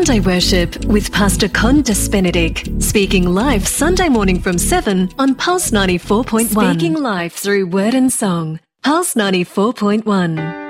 Sunday Worship with Pastor Condis Benedict, speaking live Sunday morning from 7 on Pulse 94.1. Speaking live through word and song. Pulse 94.1.